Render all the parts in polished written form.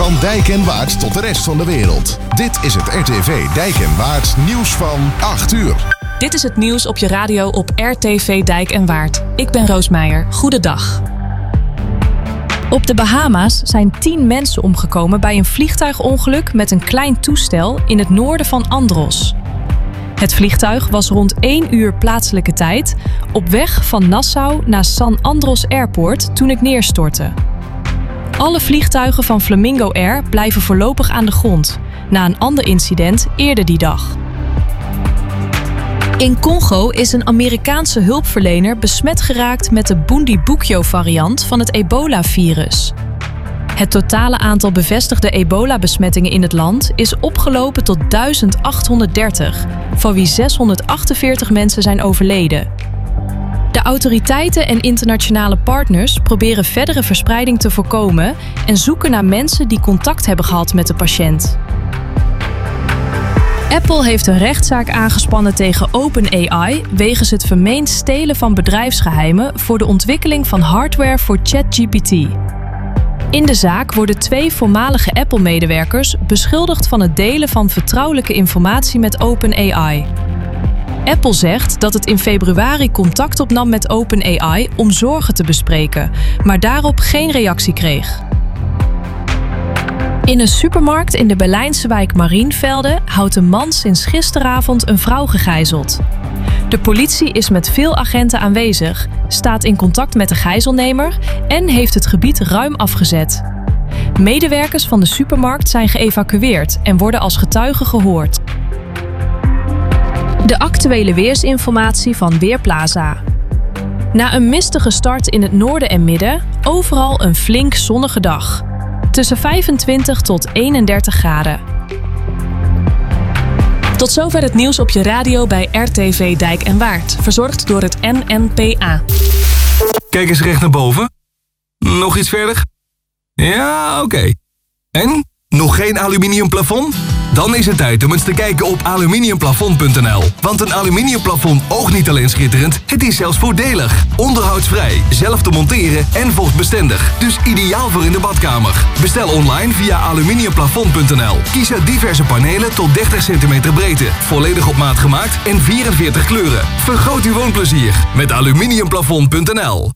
Van Dijk en Waard tot de rest van de wereld. Dit is het RTV Dijk en Waard nieuws van 8 uur. Dit is het nieuws op je radio op RTV Dijk en Waard. Ik ben Roos Meijer. Goedendag. Op de Bahama's zijn 10 mensen omgekomen bij een vliegtuigongeluk met een klein toestel in het noorden van Andros. Het vliegtuig was rond 1 uur plaatselijke tijd op weg van Nassau naar San Andros Airport toen het neerstortte. Alle vliegtuigen van Flamingo Air blijven voorlopig aan de grond, na een ander incident eerder die dag. In Congo is een Amerikaanse hulpverlener besmet geraakt met de Bundibugyo-variant van het ebola-virus. Het totale aantal bevestigde ebola-besmettingen in het land is opgelopen tot 1830, van wie 648 mensen zijn overleden. De autoriteiten en internationale partners proberen verdere verspreiding te voorkomen en zoeken naar mensen die contact hebben gehad met de patiënt. Apple heeft een rechtszaak aangespannen tegen OpenAI wegens het vermeend stelen van bedrijfsgeheimen voor de ontwikkeling van hardware voor ChatGPT. In de zaak worden 2 voormalige Apple-medewerkers beschuldigd van het delen van vertrouwelijke informatie met OpenAI. Apple zegt dat het in februari contact opnam met OpenAI om zorgen te bespreken, maar daarop geen reactie kreeg. In een supermarkt in de Berlijnse wijk Marienvelde houdt een man sinds gisteravond een vrouw gegijzeld. De politie is met veel agenten aanwezig, staat in contact met de gijzelnemer en heeft het gebied ruim afgezet. Medewerkers van de supermarkt zijn geëvacueerd en worden als getuigen gehoord. De actuele weersinformatie van Weerplaza. Na een mistige start in het noorden en midden, overal een flink zonnige dag. Tussen 25 tot 31 graden. Tot zover het nieuws op je radio bij RTV Dijk en Waard. Verzorgd door het NNPA. Kijk eens recht naar boven. Nog iets verder? Ja, oké. En? Nog geen aluminium plafond? Dan is het tijd om eens te kijken op aluminiumplafond.nl. Want een aluminiumplafond oogt niet alleen schitterend, het is zelfs voordelig. Onderhoudsvrij, zelf te monteren en vochtbestendig. Dus ideaal voor in de badkamer. Bestel online via aluminiumplafond.nl. Kies uit diverse panelen tot 30 cm breedte. Volledig op maat gemaakt en 44 kleuren. Vergroot uw woonplezier met aluminiumplafond.nl.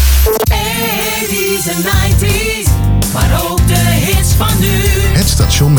80s en 90s, maar ook de hits van nu. Het station